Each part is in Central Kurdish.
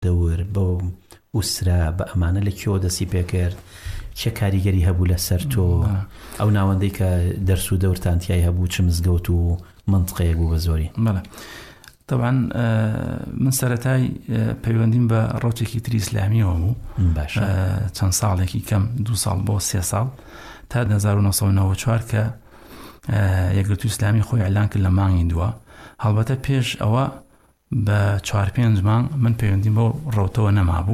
دەور بۆ ئوسرا بە ئەمانە لە کێوە دەستی پێکرد چه کاریگەری هەبوو لەسەر تۆ ئەو ناوەندەی کە دەرس و دەورتانتیای هەبوو چ مزگەوت و منطقەیەک بوو بە زۆری؟ بەڵێ طبعا من سەرەتای پەیوەندیم بە ڕۆچێکی تری ئیسلامیەوە بوو چەند ساڵێکی کەم 2 ساڵ بۆ 3 ساڵ تا 1994 کە یەکگرتووی ئیسلامی خۆی ئەعلان کرد لە مانگی دووە. هەڵبەتە پێش ئەوە بە 4-5 مانگ من پەیوەندیم بۆ ڕۆتەوە نەمابوو.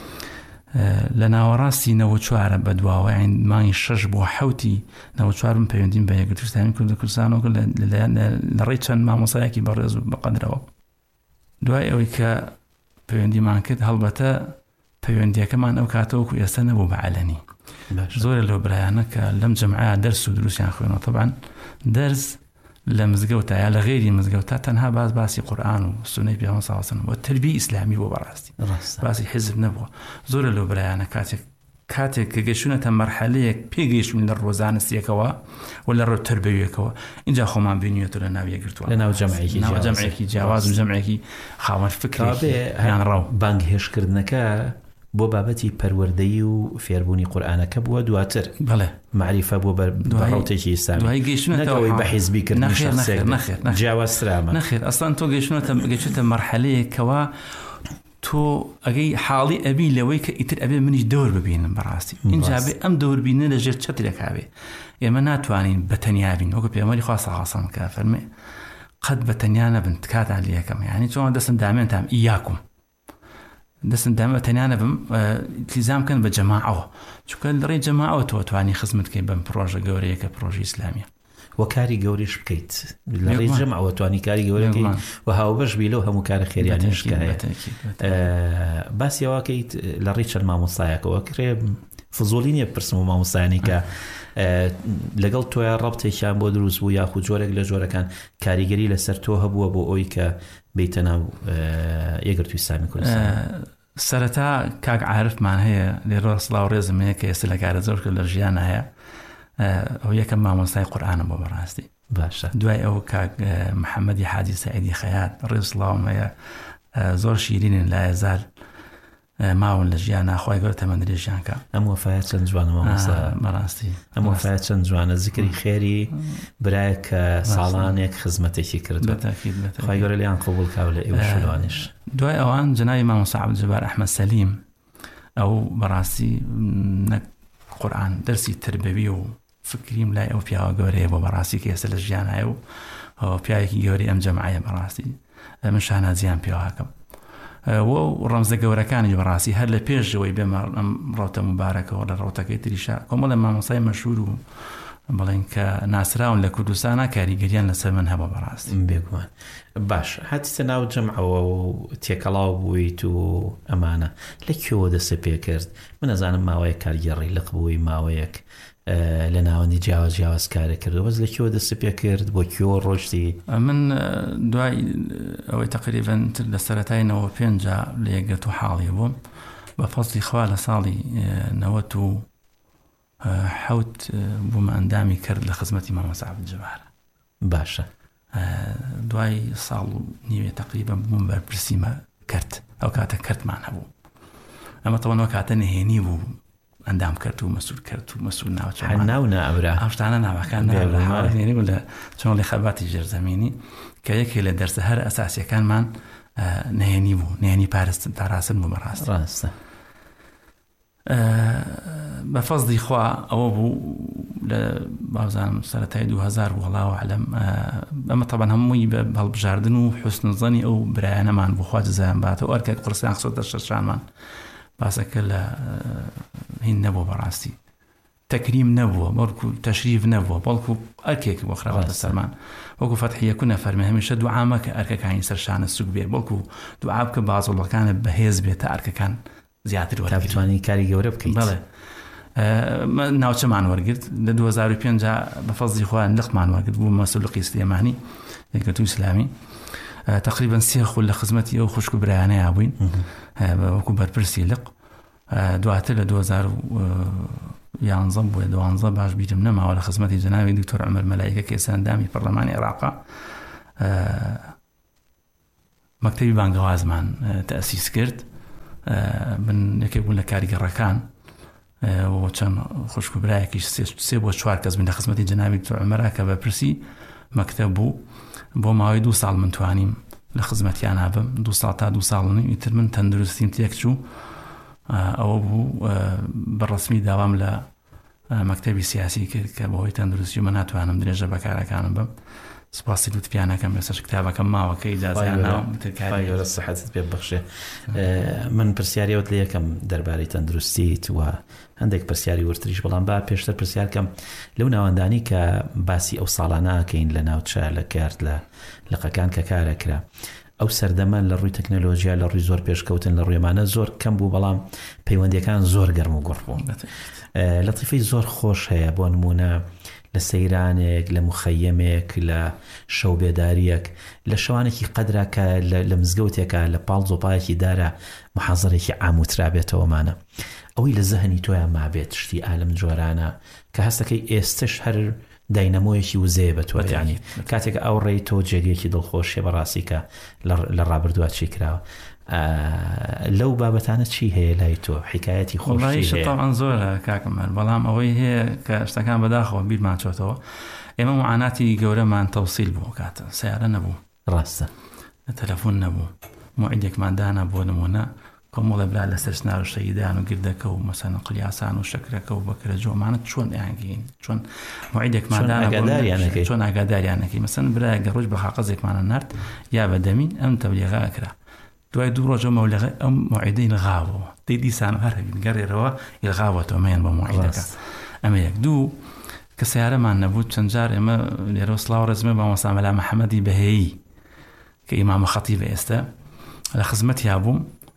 لە ناوەڕاستی 94 بە دواوە یان مانگی 6 بۆ 7 94 من پەیوەندیم بە یەکگرتووی ئیسلامی کوردستانەوە کرد لە ڕێی چەند مامۆستایەکی بەڕێز و بەقەدرەوە. دوای ئەوەی کە پەیوەندیمان کرد هەڵبەتە پەیوەندیەکەمان ئەو کاتەوەکو ئێستا نەبوو بە عەلەنی. زۆرە لەو برایانە کە لەم جەمعە دەرس و دروستیان خوێنەوە. طبعا دەرس لە مزگەوتە یا لە غێری مزگەوتە تەنها باسی قورئان و سنەی پێغەمبەر صلی الله علیه و سلم و تربیە ئیسلامی بۆ بەڕاستی باسی حزب نەبووە. زۆرە لەو برایانە کاتێک کە گەیشتونەتە مەرحەلەیەک پێگەیشتون لە ڕۆزانەسیەکەوە و لە ڕێو تربەویەکەوە اینجا خۆمان بینیوێتەوە لە ناو یەکگرتووە لە ناو جەمعێکی جیاواز و جەمعێکی خاوەن فکرێکی هەیان ڕاو. بانگ هێشکردنەکە بۆ بابەتی پەروەردەیی و فێربوونی قورئانەکە بووە دواتر بەڵێ معریفە بۆ بەڕۆتێکی ئیسلامی دوای گەیشتونەتەوەی بە حیزبیکردنی شخصێک نەخێر جیاوازترامە نەخێر ئەسڵان تۆ گەیشتونەتە مەرحەلەیەکەوە تۆ ئەگەی حاڵی ئەبی لەوەی کە ئیتر ئەبێ منیش دەور ببینم بەڕاستی اینجا بێ ئەم دەوربینە لەژێر چەترێکاوێ ئێمە ناتوانین بەتەنیا بین وەکو پێغەمبەری خوا صلی الله علیه و سلم کە فەرمێ قەت بەتەنیا نەبن تکاتان لێ یەکەم یعنی چۆن دەستم دامێنتام ئیاکم دەستم دامە تەنیا نەبم التیزام کەن بە جەماعەوە چونکە لە ڕێی جەماعەوە تۆ توانی خزمەت بکەی بەم پرۆژە گەورەیە کە پرۆژەی ئیسلامیە و کاری گەوریش بکەیت لە ڕێی جەماعەوە توانی کاری گەورە بکەیت و هاوبەش بی لەو هەموو کارە خێریانیش کایە. باسی ئەوەکەیت لە ڕێی چەند مامۆستایەکەوە کرێ فزوڵی نییە بپرسم و مامۆستایانی کە لەگەڵ تۆیان ڕەبتێکیان بۆ دروست بوو یاخود جۆرێک لە جۆرەکان کاریگەری لەسەر تۆ هەبووە بۆ ئەوی کە بیتە ناو یەکگرتووی ئیسلامی کوردستان؟ سەرەتا کاک عارفمان هەیە لێرە سڵاو ڕێزم هەیە کە ئێستا لە کارە زۆر کرد لە ژیان هەیە ئەو یەکەم مامۆستای قورئانە بۆ بەڕاستی. باشە. دوای ئەو کاک محەممەدی حاجی سەعیدی خەیات ڕێز سڵاوم هەیە زۆر شیرینن لا یەزال ماون لە ژیان ناخوای گەورە تەمەندرێژیان کە ئەم وەفایەت چەند جوانە مامۆستا بەڕاستی ئەم وەفایەت چەند جوانە زیکری خێری برایە کە ساڵانێک خزمەتێکی کردووە خوای گەورە لیان قبوڵ کاو لە ئێوە شلوانش. دوای ئەوان جەنابی مامۆستا عەبدولجەبار ئەحمەد سەلیم ئەو بەڕاستی قورئان دەرسی تربەوی و فکریم لای ئەو پیاوە گەورەیە بۆ بەڕاستی کە ئێستا لە ژیان هەیە و پیاوێکی گەورەی ئەم جەمعەیە بەڕاستی من شانازیان پێوەکەم و ڕەمزە گەورەکانی بەڕاستی هەر لە پێشەوەی بێمە ئەم ڕۆتە مبارەکەەوە لە ڕۆتەکەی تریشا کۆمەڵە مامۆستای مەشهور و بڵێن کە ناسراون لە کوردستانە کاریگەریان لەسەر من هەبە بەڕاستی بێگومان. باش هاتیتە ناو جەمعەوە و تێکەڵاو بوویت و ئەمانە لە کوێوە دەستە پێ کرد؟ من ئەزانم ماوەیە کارگەڕی لەق بووی ماوەیەک لە ناوەندی جیاواز کارە کردو بەس لە کوێوە دەستە پێ کرد بۆ کوێوە ڕۆشتی؟ من دوای ئەوەی تقریباً لە سەرەتای 95 لە یەکگرتوو حاڵی بووم بە فەزلی خوا لە ساڵی 97 بوومە ئەندامی کرد لە خزمەتی مامۆستا عەبدولجەبار. باشە. دوای ساڵ و نیوێ تقریباً بووم بەرپرسیمە کرد ئەو کاتە کردمان هەبوو ئەمە تەوەنەوە کاتە نهێنی بوو ئەندام کرد و مەسوول کرد و مەسوول ناوچەمان ناو نابرا ئەشتانە ناوەکان نێنی بوو لە چۆن لە خەباتی ژێرزەمینی کە یەکێ لە دەرسە هەر ئەساسیەکانمان نهێنی بوو نهێنی پاراستن بوو بەڕاست ڕاستە. بە فەزلی خوا ئەوە بوو لە بازانم سەرەتای 2000 وەڵاو عەلەم ئەمە تەبەن هەمووی بە هەڵبژاردن و حوسن زەنی ئەو برایانەمان بۆ خوا جەزایان باتەوە ئەرکێک قورسیان قسۆتە شەشانمان باسەکە لە هین نەبوو بەڕاستی تەکریم نەبووە بەڵکو تەشریف نەبووە بەڵکو ئەرکێکی بۆ خراوەتە سەرمان وەکو فەتحیە کوونە فەرمێ هەمیشە دوعامە کە ئەرکەکانی سەرشانە سوک بێ بەڵکو دوعا بکە بازوڵەکانە بەهێز بێتە ئەرکەکان زیاتر وەرگتوانی کاری گەورە بکەیت. بەڵێ ناوچەمان وەرگرت لە 2005 بە فەزلی خۆیان لقمان وەرگرت بوو مەسوولقی سلێمانی یەکگرتووی ئیسلامی تقریبا 3 خول لە خزمەتی ئەو خوشک و برایانەیە بووین وەکو بەرپرسی لق. دواتر لە 2011 بووە 12 باش بیرم نەماوە لە خزمەتی جەنابی دکتۆر عومەر مەلایکە کە ئێستا ئەندامی پەرلەمانی عێراقا مەکتەبی بانگەوازمان تەئسیس کرد من یەکێک بوون لە کاریگەڕەکان و چەند خوشک و برایەکی 3 بۆ 4 کەس بوون لە خزمەتی جەنابی دکتۆر عومەرا کە بەپرسی مەکتەب بوو بۆ ماوەی 2 ساڵ من توانیم لە خزمەتیان هابم 2 ساڵ تا 2 ساڵ و نیم ئیتر من تەندروستیم تێک چوو ئەوە بوو بەڕەسمی داوام لە مەکتەبی سیاسی کرد کە بەهۆی تەندروستی و من ناتوانم درێژە بەکارەکانم بم سپاسی لوتفیانەکەم لەسەر کتابەکەم ماوە کە ئیجازەیان ناوم گەورە سەحەتت پێ ببەخشێ من پرسیاریەوەت لە یەکەم دەربارەی تەندروستیت و هەندێک پرسیاری ورتریش بەڵام با پێشتر پرسیارکەم لەو ناوەندانی کە باسی ئەو ساڵانەکەین لە ناوچە لە کارت لە لەقەکان کە کارەکرا ئەو سەردەمە لە ڕووی تەکنۆلۆژیا لە ڕووی زۆر پێشکەوتن لە ڕوێمانە زۆر کەم بوو بەڵام پەیوەندیەکان زۆر گەرم و گوڕ بوون لەتیفەی زۆر خۆش هەیە بۆ نمونە لە سەیرانێک لە مخەیەمێک لە شەو بێداریەک لە شەوانێکی قەدرا کە لە مزگەوتێکە لە پاڵ زۆپایەکی دارە محازەرێکی ئاموترابێتەوەمانە ئەوەی لە زەهنی تۆیان مابێت شتی ئالم جۆرانە کە هەستەکەی ئێستش هەر داینەمۆیەکی وزەیە بە تۆ یعنی کاتێک ئەو ڕێی تۆ جێگەیەکی دڵخۆشیە بەڕاستی کە لە ڕابردووە چی کراوە لەو بابەتانە چی هەیە لای تۆ حکایەتی خۆشی هەیە؟ تاوان زۆرە کاکەمەر بەڵام ئەوەی هەیە کە شتەکان بەداخەوە بیرمان چۆتەوە ئێمە معاناتی گەورەمان تەوسیل بوو کاتە سیارە نەبوو ڕاستە تەلەفۆن نەبوو موعیدێکمان دانا بۆ نمونە کۆمەڵە برا لەسەر سنار و شەیدان و گردەکە و مەسەن قلیاسان و شەکرەکە و بەکرە جۆمانە چۆن ئەیانگەین چۆن موعیدێکمان دانا چۆن ئاگاداریانەکەی مەسەن برایە گەڕۆژ بە حاقەزێکمانە نرد یا بەدەمین ئەم تەبلیغا ئەکرا دوای 2 ڕۆژە مەولەغە ئەم موعیدەی لغاوەوە دیسان هەر گەڕێرەوە ئیلغاوەتەوە مەیان بە موعیدەکە ئەمە 1 2 کە سیارەمان نەبوو چەند جار ئێمە لێرە سڵاو ڕێزمە بە مەسا مەلا محەممەدی بەهەیی کە ئیمامە خەتیبە ئێستا لە خزمەتیا بووم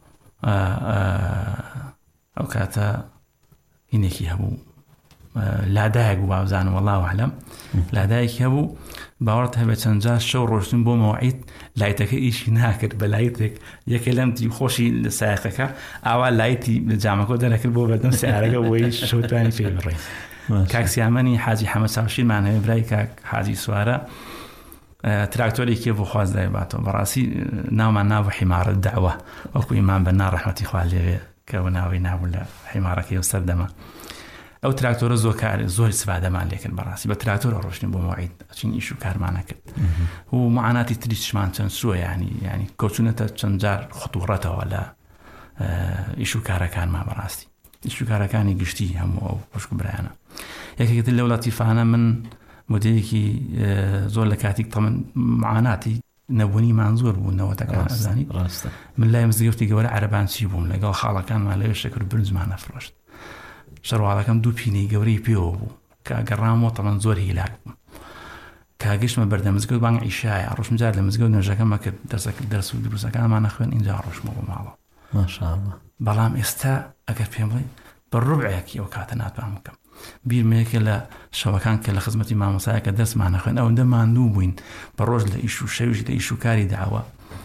ئەو کاتە هینێکی هەبوو لادایەک بوو بابزانم والله ئەعلەم لادایەکی هەبوو باوەڕت هەبێت چەند جار شەو ڕۆشتن بۆ مەوعید لایتەکە ئیشی ناکرد بە لایتێک یەکێ لەمتی خۆشی لە سایقەکە ئاوا لایتی لە جامەکۆ دەرەکرد بۆ بەردەم سیارەکە بۆی شەوتوانی پێ بڕێ کاک سیامەنی حاجی حەمەد چاوشیرمان هەیە برای کاک حاجی سوارە تراکتۆرێکی بۆ خوازدای باتەوە بەڕاستی ناومان ناو حیمارە داوە وەکو ئیمان بە ڕەحمەتی خوا لێوێ کە ناوی نابوو لە حیمارەکەی و سەردەمە ئەو تراکتۆرە زۆر کار زۆر سفادەمان لێکرد بەڕاستی بە تراکتۆرە ڕۆشتین بۆ مەوعید ئەچین ئیش و کارمانە کرد و معاناتی تریشمان چەند سووە ینی کۆچونەتە چەند جار خطوڕەتەوە لە ئیش و کارەکانمان بەڕاستی ئیش و کارەکانی گشتی هەموو ئەو خوشک و برایانە یەکێکتر لەو لەتیفانە من مدەیەکی زۆر لە کاتێک تەمەن معاناتی نەبوونیمان زۆر بوو نەوەتەکان ئەزانی من لای مزگەوتی گەورە عەرەبانچی بووم لەگەڵ خاڵەکانمان لەوێ شەکر و برنجمان نەفرۆشت شەروالەکەم 2 پینەی گەورەی پێوە بوو کە گەڕامەوە تەمەن زۆر هیلاک بووم کاگەشتمە بەردە مزگەوت بانگ عیشایە ڕۆژم جار لە مزگەوت نوێژەکەمە کرد دەرس و دروستەکانمان نەخوێن اینجا ڕۆژمەوە بۆ ماڵەوە ماشاءالله بەڵام ئێستا ئەگەر پێم بڵێ بە ڕوبعێکی ئەو کاتە ناتوانم بکەم بیرمەیەکە لە شەوەکان کە لە خزمەتی مامۆسایەکە دەستمان نەخوێن ئەوەندە ماندوو بووین بە ڕۆژ لە ئیش و شەویش لە ئیش و کاری داوە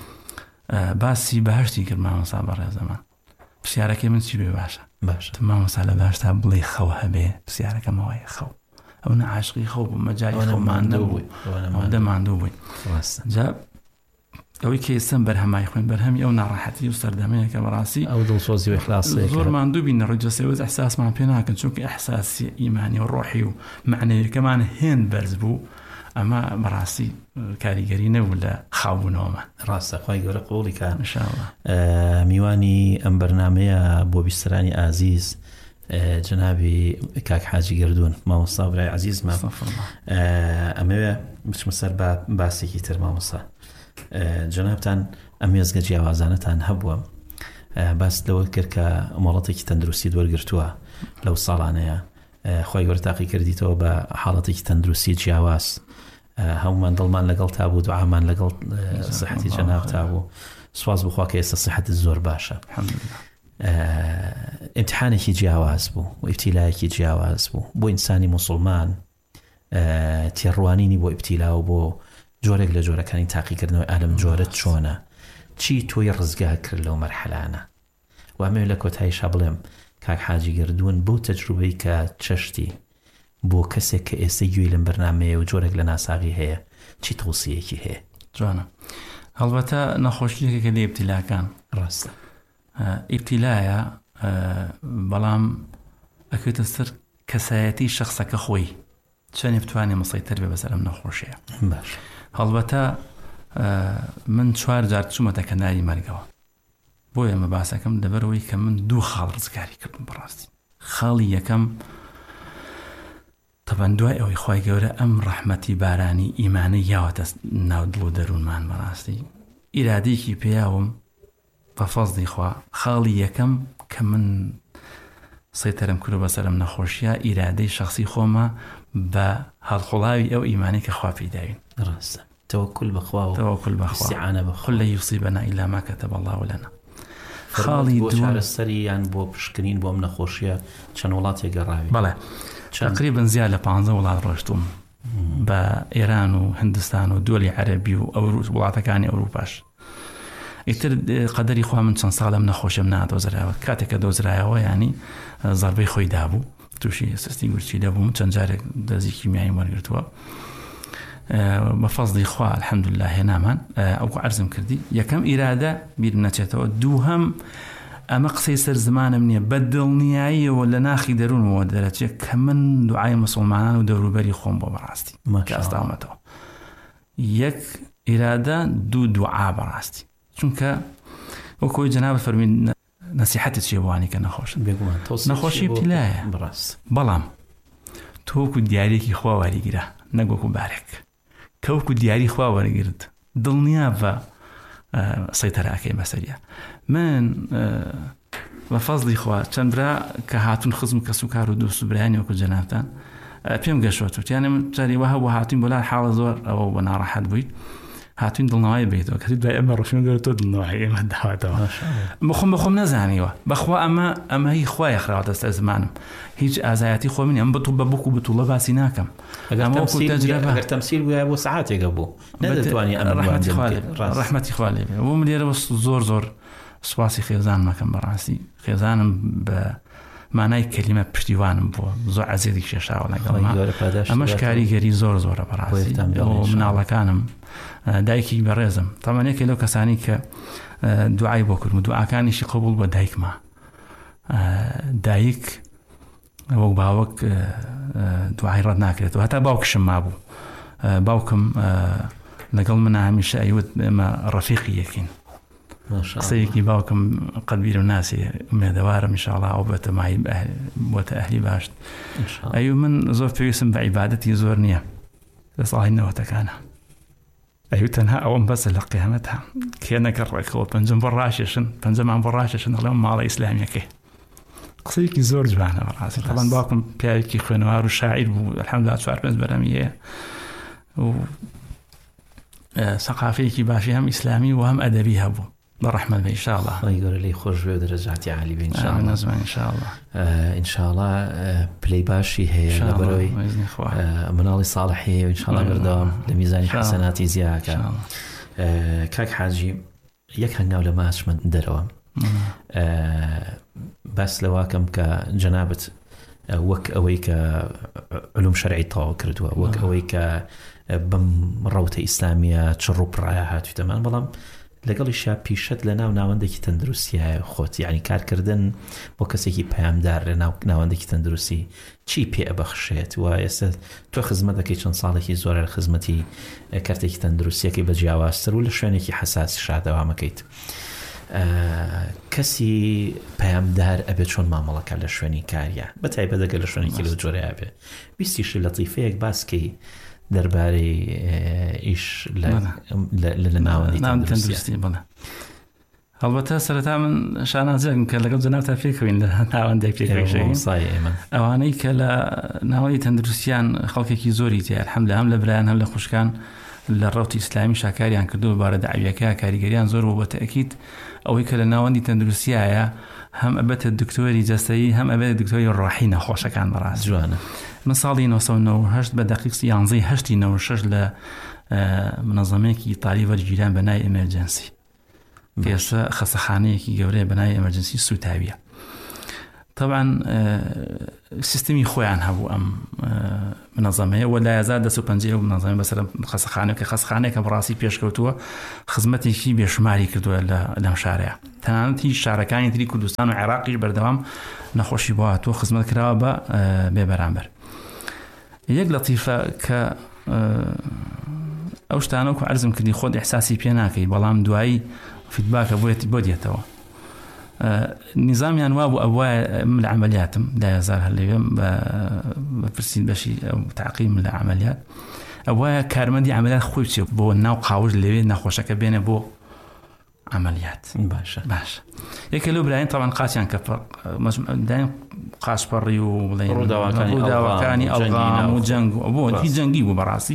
باسی بەهەشتی کرد مامۆسا بەڕێزەمان پرسیارەکەی من چی بێ باشە مامۆسا لە باشتا بڵێ خەو هەبێ پرسیارەکەمەوەیە خەو ئەو نە عاشقی خەو بوو مەجای خەومان نەبوو ئەوەندە ماندوو بووین جا ئەوەی کە ئێستم بەرهەمای خوێن بەرهەمی ئەو ناڕەحەتی و سەردەمەیە کە بەڕاستی ئەو دڵسۆزی و ئیخلاصی زۆر ماندوو بین ڕووی جەسەوەز ئەحساسمان پێ ناکەن چونکە ئەحساسی ئیمانی و ڕۆحی و معنەیەکەمان هێن بەرز بوو ئەمە بەڕاستی کاریگەری نەبوو لە خاوبوونەوەمان ڕاستە خوای گەورە قبوڵی کات انشاءالله میوانی ئەم بەرنامەیە بۆ بیسترانی ئازیز جنابی کاک حاجی گردوون مامۆستا برای عزیزمان ئەمەوێ بچمە سەر باسێکی تر مامۆستا جنابتان ئەم وێزگە جیاوازانەتان هەبووە باس لەوە کرد کە مۆڵەتێکی تەندروستی وەرگرتووە لەو ساڵانەیە خۆی گەورە تاقی کردیتەوە بە حاڵەتێکی تەندروستی جیاواز هەمومان دڵمان لەگەڵ تا بوو دوعامان لەگەڵ سەحەتی جەناب تا بوو سواز بخوا کە ئێستا سەحەتت زۆر باشە ئیمتحانێکی جیاواز بوو و ئیبتیلایەکی جیاواز بوو بۆ ئینسانی موسڵمان تێڕوانینی بۆ ئیبتیلا و بۆ جۆرێک لە جۆرەکانی تاقیکردنەوەی ئالم جۆرت چۆنە چی تۆی ڕزگار کرد لەو مەرحەلانە وامێ لە کۆتاییشا بڵێم کاک حاجی گردوون بۆ تەجروبەی کە چەشتی بۆ کەسێک کە ئێستا گوێی لەم بەرنامەیە و جۆرێک لە ناساغی هەیە چی تەوسیەیەکی هەیە؟ جوانە هەڵبەتە نەخۆشیەکێکە لە ئیبتیلاکان ڕاستە ئیبتیلایە بەڵام ئەکوێتە سەر کەسایەتی شخصەکە خۆی چەندێ بتوانێ مسەیتەر بێ بەسەر ئەم نەخۆشیە. باش هەڵبەتە من 4 جار چوومەتە کەناری مەرگەوە بۆ ئێمە باسەکەم لەبەرەوەی کە من 2 خاڵ ڕزگاری کردم بەڕاستی. خاڵی یەکەم تەبەن دوای ئەوەی خوای گەورە ئەم ڕەحمەتی بارانی ئیمانەی یاوەتە ناو دڵ و دەروونمان بەڕاستی ئیرادەیەکی پێیاوم بە فەزلی خوا. خاڵی یەکەم کە من سەیتەرم کرد بەسەر ئەم نەخۆشیە ئیرادەی شخصی خۆمە بە هەڵخوڵاوی ئەو ئیمانی کە خوا پێداوین. ڕاستە توکل بەخوا و توکل بەخوا استعانە بەخوا. قل لن يصيبنا إلا ما كتب الله لنا. خاڵی دووە سەریان بۆ پشکنین بۆ ئەم نەخۆشیە چەند وڵاتێک گەڕاوی؟ بەڵێ تقریبا زیاد لە 15 وڵات ڕۆشتوم بە ئێران و هندستان و دووەلی عەرەبی و وڵاتەکانی ئەوروپاش. ئیتر قەدەری خوا من چەند ساڵم نەخۆشم نادۆزرایەوە. کاتێککە دۆزرایەوە ینی زەربەی خۆی دابوو تووشی سستی گورچی دەبووم چەند جارێک دەزی کیمیایی وەرگرتووە بە فەزلی خوا الحەمدولله هێنامان. ئەو عەرزم کردی یەکەم ئیرادە بیرم نەچێتەوە. دووهەم ئەمە قسەی سەر زمانم نییە بە دڵنیاییەوە لە ناخی دەروونەوە دەرەچێت کە من دوعای مسلمانان و دەوروبەری خۆم بۆ بەڕاستی کە ئەستاومەتەوە. یەک ئیرادە دوو دوعا بەڕاستی چونکە وەکۆی جەنابە فەرمووی نەسیحەتت چیە بۆوانی کە نەخۆشن نەخۆشی ابتیلایە بەڵام تۆ وەکو دیارێکی خوا وەریگرە نەک وەکو بارێک کە وەکو دیاری خوا وەرگرت دڵنیا بە سەیتەراکەی بەسەریە. من بە فەزلی خوا چەندرا کە هاتون خزم کەس و کار و دۆست و برایانی وەکو جەنابتان پێم گەشتوە یانێ من جاری وەها بۆ هاتوین بۆ لای حاڵە زۆر ئەوە بە ناڕەحەت بوویت هاتوین دڵنەوەی بێتەوە کەسی دوای ئەمە ڕۆشن گەورە تۆ دڵنەوەی ئێمە داواتەوە بخۆم بەخۆم نەزانیوە بەخوا ئەمە هی خوای خراوە دەستە زمانم هیچ ئازایەتی خۆ منی ئەم بەتوو بە بووک و بتوڵە باسی ناکەم. ئەگەر تەمسیل بووە بۆ سەعاتێکە بوو نەدەتوانی ڕەحمەتی خوا لێ بێ. بۆ من لێرە زۆر سواسی خێزان مەکەم بەڕاستی خێزانم بە مانای کەلیمە پشتیوانم بۆ زۆر عەزیزی کێشاوە لەگەڵما. ئەمەش کاریگەری زۆرە بەڕاستی و مناڵەکانم دایکی بەڕێزم تەمەنێکی لەو کەسانی کە دوعای بۆ کردم و دوعاکانیشی قبول بە دایکما. دایک وەک باوەک دوعای ڕەت ناکرێتەوە هەتا باوکشم مابوو. باوکم لەگەڵ منە هەمیشە ئەیوت ئێمە ڕەفیقی یەکین. قسەیەکی باوکم قەدبیر و ناسی مێدەوارم ئینشاءڵڵا ئەو بەتەمایی بۆتە ئەهلی باشت. ئەیوو من زۆر پێویستم بە عیبادەتی زۆر نییە لە ساڵی نەوەتەکانە. ئەیوو تەنها ئەوەم بەسە لە قیامەتە کێنەکە ڕێکەوە پەنجەم بۆ ڕاشێشن پەنجەمان بۆ ڕاشێشن دەڵێم ماڵە ئیسلامیەکەی. قسەیەکی زۆر جوانە بەڕاستی تەڵەن باوکم پیاوێکی خوێنەوار و شاعیر بوو الحەمدولله 4-5 بەرەمی هەیە و سەقافەیەکی باشی هەم ئیسلامی و هەم ئەدەبی هەبوو بەڕەحمەت بە ئینشاءڵڵا. خۆی گەورە لێی خۆش بێ و دەرەجاتی عالی بێ ئینشاءڵڵا. پلەی باشی هەیە لەبەرەوەی مناڵی ساڵح هەیە و ئینشاءڵڵا بەردەوام لە میزانی حەسەناتی زیادەکە. کاک حاجی یەک هەنگاو لە ماچمە دەرەوە باس لەواکەم کە جەنابەت وەک ئەوەی کە علوم شەرعی تەواو کردووە وەک ئەوەی کە بەم ڕەوتە ئیسلامیە چ ڕووپڕایە هاتوویتەمان بەڵام لەگەڵیشا پیشەت لە ناوەندێکی تەندروستیایە خۆت یعنی کارکردن بۆ کەسێکی پەیامدار لە ناوەندێکی تەندروستی چی پێ ئەبەخشێت و ئێستا تۆ خزمەت دەکەی چەند ساڵێکی زۆرە لە خزمەتی کارتێکی تەندروستیەکەی بە جیاوازتر و لە شوێنێکی حەساسی شادەوامەکەیت. کەسی پەیامدار ئەبێت چۆن مامەڵەکە لە شوێنی کاریە بەتایبەت ئەگەر لە شوێنێکی لەو جۆرەیە بێ بیستیش لەتیفەیەک باسکەی دەربارەی ئیش لە ناوەندی تەندروستی بڵێ. هەڵبەتە سەرەتا من شانازێکم کە لەگەڵ جەنابتا پێکەوین لە ناوەندێک پێکەوین ئەوانەی کە لە ناوەندی تەندروستیان خەڵکێکی زۆری تێ الحەمدولله هەم لە برایان هەم لە خوشکان لە ڕەوتی ئیسلامی شاکاریان کردو بارە داعویەکە کاریگەریان زۆر بۆ بەتەکید ئەوەی کە لە ناوەندی تەندروستیایە هەم ئەبێتە دکتۆری جەستەیی هەم ئەبێت دکتۆری ڕۆحی نەخۆشەکان بەڕاست جوانە. من ساڵی 1998 بە دەقیق 11/8/96 لە منەظەمەیەکی ئیتالی وەرگیران بە ناوی ئەمەرجەنسی پێشە خەستەخانەیەکی گەورەیە بە ناوی ئەمەرجەنسی سوتاویە طبعا سیستمی خۆیان هەبوو ئەم منەظەمەیە و لا یازال دەست و پەنجەی ئەو منەظەمە بەسەر خەسەخانەیە کە خەسەخانەیەکە بەڕاستی پێشکەوتووە خزمەتێکی بێشماری کردووە لەم شارەیە. تەنانەت هیچ شارەکانی تری کوردستان و عێراقیش بەردەوام نەخۆشی بۆ هاتووە خزمەت کراوە بە بێبەرامبەر. یەک لەتیفە کە ئەو شتانە وەکو عەرزم کردی خۆت ئیحساسی پێ ناکەی بەڵام دوایی فیدباکە بۆ دێتەوە. نظامیان وابوو ئەوە من لە عملیاتم لا یازال هەر لەوێ بەپرسین بەشی تعقیم لە عملیات ئەوە کارمەندی عملیات خۆی بچێت بۆ ناو قاوژ لەوێ نەخۆشەکە بێنێ بۆ عملیات. باش یەکە لەو برایان طبعا قاچیان کە دایم قاشپەڕی و ڕووداوەکانی ئەڵغام و جەنگ بۆ هیچ جەنگی بوو بەڕاستی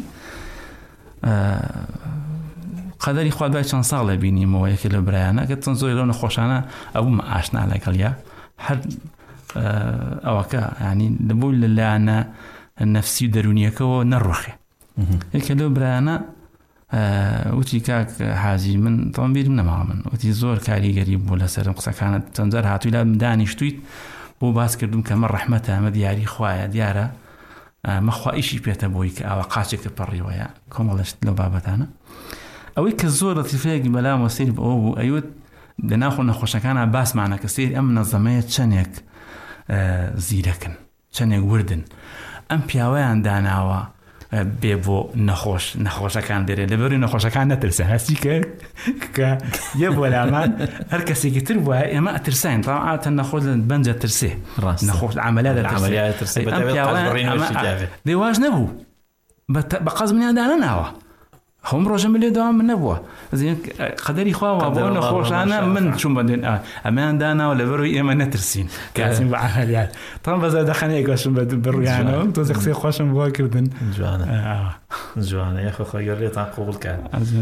قەدەری خوا دوای چەند ساڵ بینیمەوە یەکێ لە برایانە کە چەند زۆری لەو نەخۆشانە ئەوم ئاشنا لەگەڵیا هەر ئەوەکە ینی لەبووی لەلایەنە نەفسی و دەرونیەکەەوە نەڕۆخێ. یەکێ لەو برایانە وتی کاک حاجی من تەڵم بیرم نەماوە من وتی زۆر کاریگەری بوو لەسەر قسەکانت چەند جار هاتووی لا دانیشتویت بۆ باس کردم کە مە ڕەحمەتە ئەمە دیاری خوایە دیارە مەخوا ئیشی پێتە بۆی کە ئاوا قاچێکە پەڕیوەیە کۆمەڵەشت لەو بابەتانە. ئەوەی کە زۆر لەتیفەیەکی بەلام وەسەیر بەوە بوو ئەیوت لەناخۆ نەخۆشەکانە باسمانە کە سەیر ئەم منەظەمەیە چەندێک زیرەکن چەندێک وردن ئەم پیاوەیان داناوە بێ بۆ نەخۆشەکان دێرێت لەبەروی نەخۆشەکان نەترسە هەستی کرد کە یە بۆ لامان هەر کەسێکی تر بووە ئێمە ئەترساین تاعاتە نەخۆش بەنجە ترسێ نەخۆش عملیات ترسێ دێواژ نەبوو بە قەزمنیان دانە ناوە هەم ڕۆژە لێ داوام من نەبووە قەدەری خواوە بۆ نەخۆشانە من چوون بەدێن ئەمەیان داناوە لەبەروی ئێمە نەترسین کاسیم بە عملیات تاڵ بەزار دەخەنەیەکەشم بڕویانەوە تۆزە قسەی خۆشم بۆ کردن جوانە یەخۆ خۆگەڕێتان قوبڵ کات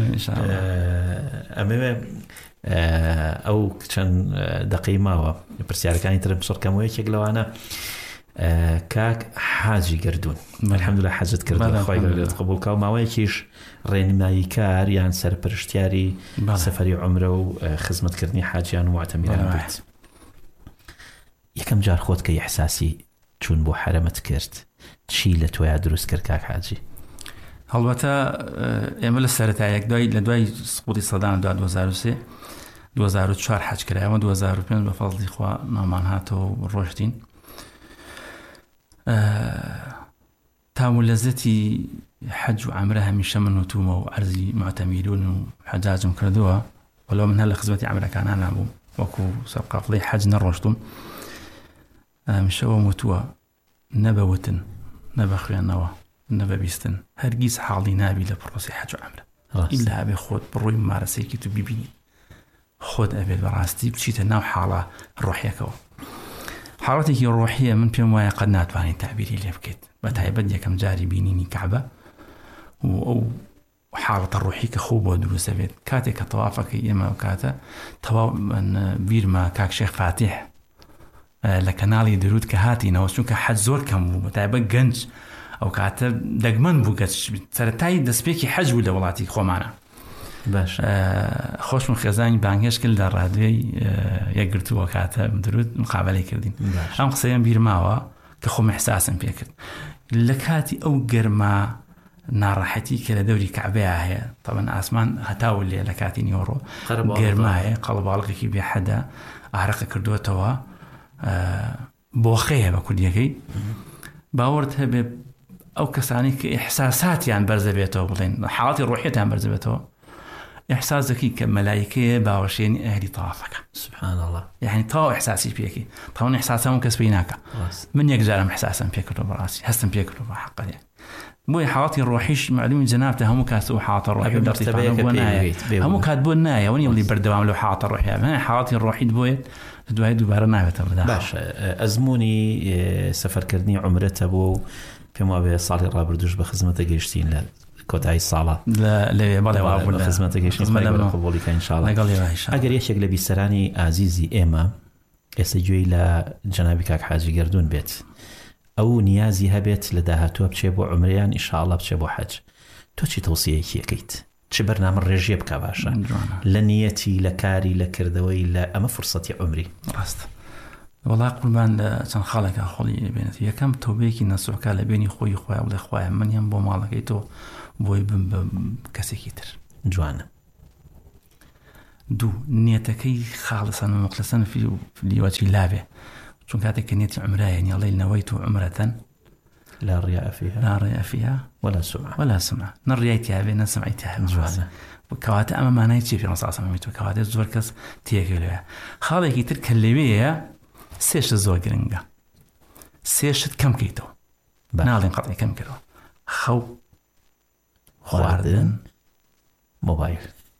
ئەمێ ئەو چەند دقەی ماوە پرسیارەکانی ترم سڕکەمەوەیەکێک لەوانە کاک حاجی گردون الحەمدولله حەجت کردن خۆی گەورێت قبول کا و ماوەیەکیش ڕێنمایی کار یان سەرپەرشتیاری سەفەری عومرە و خزمەتکردنی حاجیان و معتەمیران بێت. یەکەم جار خۆت کە ئیحساسی چوون بۆ حرەمت کرد چی لە تۆیە دروست کرد کاک حاجی؟ هەڵبەتە ئێمە لە سەرەتایەک لە دوای سقوڵی سەدان 2003 2004 حەج کرایەوە 2005 بە فەزڵی خوا نامان هاتەوە ڕۆشتین تام لەزەتی حەج و عەمرە هەمیشە من وتومە و عەرزی معتەمیرون و حەجاجم کردووە وەڵام من هەر لە خزمەتی عەمرەکانە نابووم وەکو سەرقافڵەی حەج نەڕۆشتم هەمیشەوە وتووە نەبەوتن نەبە خوێندنەوە نەبە بیستن هەرگیز حاڵی نابی لە پرۆسی حەج و عەمرە ئیلا ئەبێ خۆت بڕۆی مارەسەیەکی تو بیبینی خۆت ئەبێت بەڕاستی بچیتە ناو حاڵە ڕۆحیەکەوە. حاڵەتێکی ڕۆحیە من پێم وایە قەت ناتوانین تعبیری لێ بکەیت بە تایبەت یەکەم جاری بینینی کەعبە و ئەو حاڵەتە ڕۆحی کە خۆ بۆ دروستە بێت کاتێک کە تەوافەکەی ئێمە کاتە تەواو بیرمە کاک شێخ فاتح لە کەناڵی دروود کە هاتینەوە چونکە حەج زۆر کەم بوو بە تایبەت گەنج ئەو کاتە دەگمەن بوو گەچ سەرەتای دەستپێکی حەج بوو لە وڵاتی خۆمانە. باش خۆشم خێزانی بانگێش کرد لە ڕادیۆی یەکگرتووە کاتە درود مقابلەی کردین ئەم قسەیان بیرماوە کە خۆم احساسم پێ کرد لە کاتی ئەو گەرما ناڕەحەتی کە لە دەوری کەعبەیە هەیە تەبەن ئاسمان هەتاو لێ لە کاتی نیوەڕۆ گەرمایە قەڵەباڵغێکی بێ حەدە ئارەقە کردووەتەوە بۆخەیە بە کوردیەکەی باوەڕت هەبێ ئەو کەسانی کە ئیحساساتیان بەرزە بێتەوە بڵێن حاڵەتی ڕۆحیەتیان بەرزە بێتەوە إحساس ذكي كملايكة باوشين أهلي طافك سبحان الله يعني طاو إحساسي بيكي طاون إحساسهم كسبيناك من يجزارم إحساسا بيكلو براسي هستم بيكلو بحق يعني بوي حاطي الروحيش معلوم جنابته هم كاسو حاط الروحي هم كاتبون نايا وني اللي بردوام لو حاط الروحي ما حاطي الروحي بوي دوای دوباره ناوێتە بەداخەوە. باش ئەزمموی سەفەرکردنی عومرەتە بۆ پێم وابێ ساڵی ڕابردوش بە خزمەتە گەیشتین لە کۆتایی ساڵە لەوێ بەڵێ خزمەتە گەیشتین قبوڵیکە ئینشاڵڵا. ئەگەر یەکێک لە بیسەرانی ئازیزی ئێمە ئێستا گوێی لە جەنابی کاک حاجی گەردون بێت ئەو نیازی هەبێت لە داهاتووە بچێ بۆ عومرەیان ئینشاڵڵا بچێ بۆ حەج تۆ چی تەوسیەیەکی یەکەیت؟ چ بەرنامە ڕێژێ بکە باشە لە نیەتی لە کاری لە کردەوەی لە ئەمە فرسەتی عومری؟ ڕاست وڵا قوربان لە چەند خاڵێکا خۆڵی بێنێت یەکەم تۆبەیەکی نەسوحکە لە بینی خۆی خۆیان بڵێ خوایە منیان بۆ ماڵەکەی تۆ بۆی بم بە کەسێکی تر جوانە. دوو نیەتەکەی خاڵسان و مخلصەن لیواچی لابێ چون کاتێک کە نیەتی عمرایە نیڵێ نەوەیت و عمرەتەن لا رياء فيها ولا سمعة نڕیای تیاوێ نەسمعی تیاوێ جوانە کەواتە ئەمە مانای چی پێ ڕساسەمەویت و کەواتە زۆر کەس تێگەی لێە. خاڵێکی تر کە لەوەیە سێشت زۆر گرنگە سێشت کەم کەیتەوە ناڵێن قەڵی کەم کردەوە خەو خواردن مۆبایل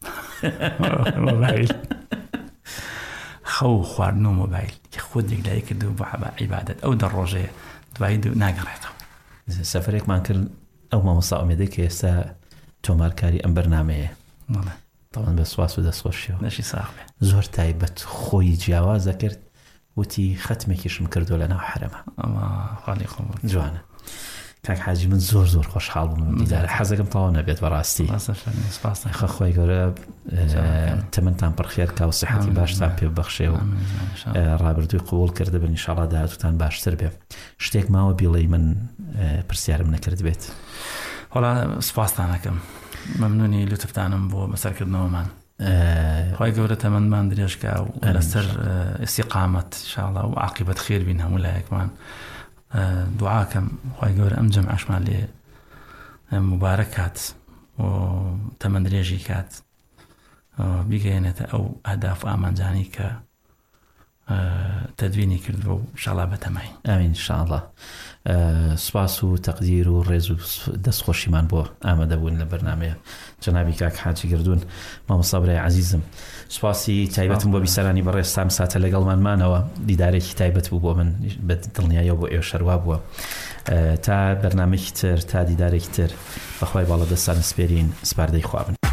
خەو خواردن و مۆبایل خۆت یەکلای کردو بە عیبادەت ئەو دە ڕۆژەیە دوایی ناگەڕێتەوە. سەفەرێکمان کرد ئەو مامۆستا ئومێدەی کە ئێستا تۆمارکاری ئەم بەرنامەیە تاوان بە سواس و دەستخۆشیەوە نەشی ساغ بێ زۆر تایبەت خۆی جیاوازە کرد وتی خەتمێکیشم کردو لە ناو حرەمە. خاڵی خۆ جوانە. کاک حاجی من زۆر خۆشحاڵ بووم دیدارە حەزەکەم تەواو نەبێت بەڕاستی خۆی گەورە تەمەنتان پڕخێر کا و سیحەتی باشتان پێ ببەخشێ و ڕابردووی قبوڵ کرده بن ئینشاڵڵا داهاتووتان باشتر بێ. شتێک ماوە بیڵێی من پرسیارم نەکرد بێت. وەڵا سوپاستان دەکەم مەمنونی لوتفتانم بۆ بەسەرکردنەوەمان خۆی گەورە تەمەنمان درێژکە و لەسەر ئیستیقامەت ئینشاڵڵا و عاقبەت خێر بین هەموو لایەکمان دوعاکەم خۆی گەورە ئەم جەمعەشمان لێ مبارەک کات و تەمەن درێژی کات بیگەێنێتە ئەو ئەهداف و ئامانجانی کە تدوینی کردووە و ئینشاڵڵا بەتەمای. ئامین ئینشاڵڵا. سوپاس و تەقدیر و ڕێز و دەستخۆشیمان بۆ ئامادەبوون لە بەرنامەیە جەنابی کاک حاجی گردوون مامۆستا برای عەزیزم. سوپاسی تایبەتم بۆ بیسەرانی بەڕێستام ساتە لەگەڵمانمانەوە دیدارێکی تایبەت بوو بۆ من بە دڵنیاییەوە بۆ ئێوە شەروا بووە. تا بەرنامێکی تر تا دیدارێکی تر بەخوای باڵە دەستان سپێرین سپاردەی خوابن.